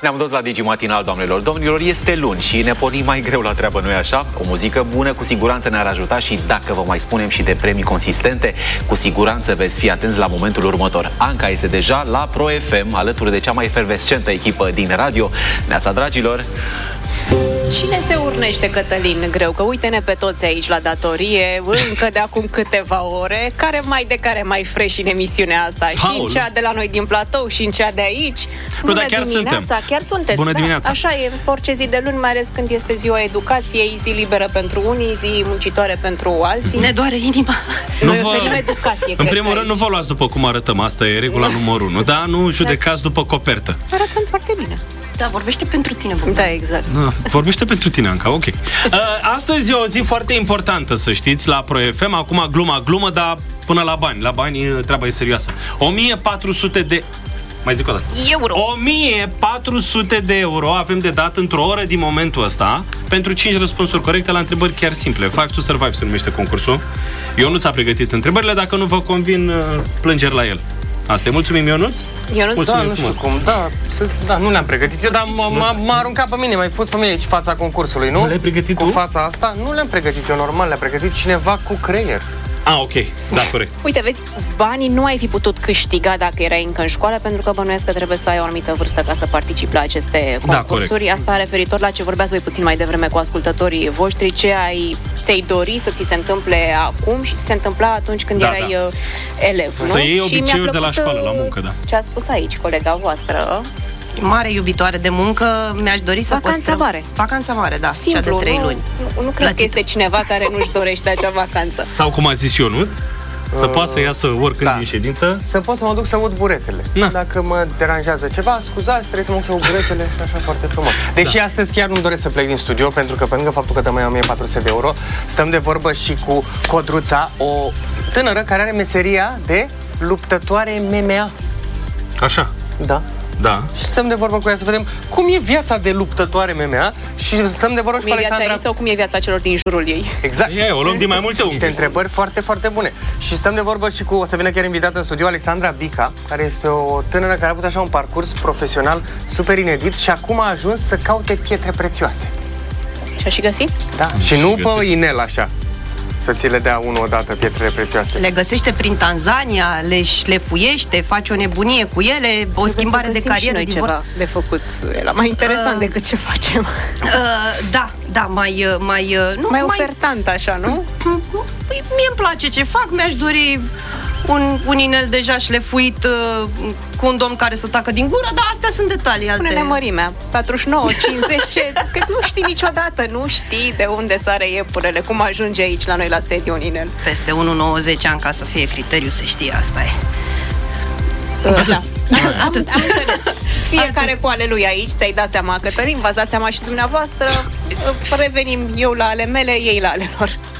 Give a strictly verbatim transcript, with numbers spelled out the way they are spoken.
Ne-am dus la Digi Matinal, doamnelor, domnilor, este luni și ne pornim mai greu la treabă, nu-i așa? O muzică bună cu siguranță ne-ar ajuta și dacă vă mai spunem și de premii consistente, cu siguranță veți fi atenți la momentul următor. Anca este deja la Pro F M, alături de cea mai efervescentă echipă din radio. Neața, dragilor! Cine se urnește, Cătălin, greu? Că uite-ne pe toți aici la datorie, încă de acum câteva ore, care mai de care mai fresh în emisiunea asta. Haul. Și în cea de la noi din platou și în cea de aici. Nu, Bună dar chiar dimineața, suntem. chiar sunteți. Bună dimineața. Da, așa e, orice zi de luni, mai ales când este ziua educației, zi liberă pentru unii, zi muncitoare pentru alții. Ne doare inima. Noi vă... oferim educație, În primul rând, nu vă luați după cum arătăm, asta e regula numărul unu, da? Nu judecați după copertă. Arătăm foarte bine. Da, vorbește pentru tine, Bogdan. Da, exact. Da, vorbește pentru tine, Anca, ok. Uh, astăzi e o zi foarte importantă, să știți, la Pro F M. Acum gluma, glumă, dar până la bani. La bani treaba e serioasă. o mie patru sute de... Mai zic o dată. Euro. o mie patru sute de euro avem de dat într-o oră din momentul ăsta pentru cinci răspunsuri corecte la întrebări chiar simple. Five to Survive se numește concursul. Eu nu ți-a pregătit întrebările, dacă nu vă convin, plângeri la el. Asta e. Mulțumim, Ionuț. Ionuț, Da, nu știu cum, da, să, da, nu le-am pregătit eu, dar m-a aruncat pe mine, m-ai pus pe mine aici fața concursului, nu? Nu le-ai pregătit cu tu? fața asta? Nu le-am pregătit eu, normal, le-a pregătit cineva cu creier. Ah, ok, da, corect. uite, vezi, banii nu ai fi putut câștiga dacă erai încă în școală, pentru că bănuiesc că trebuie să ai o anumită vârstă ca să participi la aceste concursuri. Da, asta referitor la ce vorbeați voi puțin mai devreme cu ascultătorii voștri, ce ai, ți-ai dori să ți se întâmple acum și ți se întâmpla atunci când da, erai da. elev, nu? Să iei Și obiceiuri mi-a de la plăcut, școală, la muncă, da. Ce a spus aici colega voastră. Mare iubitoare de muncă, mi-aș dori să Vacanța păstrăm... mare. Vacanța mare, da, Simplu, cea de trei nu, luni. Nu, nu cred că este cineva care nu-și dorește acea vacanță. Sau cum a zis Ionuț, să uh, poată să iasă oricând da. din ședință. Să pot să mă duc să ud buretele. Na. Dacă mă deranjează ceva, scuzați, trebuie să mă duc să ud buretele și așa foarte frumos. Deși da. astăzi chiar nu-mi doresc să plec din studio, pentru că pe lângă faptul că dăm mai o mie patru sute de euro, stăm de vorbă și cu Codruța, o tânără care are meseria de luptătoare M M A. Așa. Da. Da. Și stăm de vorbă cu ea să vedem cum e viața de luptătoare M M A și stăm de vorbă Cum și e cu viața Alexandra. ei sau cum e viața celor din jurul ei? Exact. E, o luăm din mai multe Niște unghi. întrebări foarte, foarte bune. Și stăm de vorbă și cu, o să vină chiar invitată în studio, Alexandra Bica, care este o tânără care a avut așa un parcurs profesional super inedit și acum a ajuns să caute pietre prețioase. Și-a și găsit? Da. Și, Și nu găsește. pe inel așa, să ți le dea unul odată pietrele prețioase. Le găsește prin Tanzania, le șlefuiește, face o nebunie cu ele, o schimbare de carieră, noi divorț. ceva de făcut. E la mai interesant Uh, decât ce facem. Uh, da, da, mai... uh, mai uh, nu, Mai ofertant, așa, nu? Păi, mie îmi place ce fac, mi-aș dori un, un inel deja șlefuit uh, cu un domn care să tacă din gură, dar astea sunt detalii. Spune-ne alte... mărimea. patruzeci și nouă, cincizeci, ce? Că nu știi niciodată, nu știi de unde sare iepurele, cum ajunge aici la noi la sediu un inel. Peste unu virgulă nouăzeci ani, ca să fie criteriu, se știe, asta e. Uh, da. Am, Atât. am înțeles. Fiecare cu ale lui aici, ți-ai dat seama, Cătălin, v-ați dat seama și dumneavoastră. Revenim eu la ale mele, ei la ale lor.